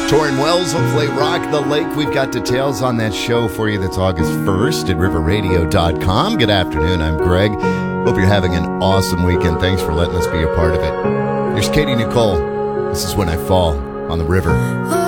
Torrin Wells will play Rock the Lake. We've got details on that show for you. That's August 1st at riverradio.com. Good afternoon. I'm Greg. Hope you're having an awesome weekend. Thanks for letting us be a part of it. Here's Katie Nicole. This is When I Fall on the River.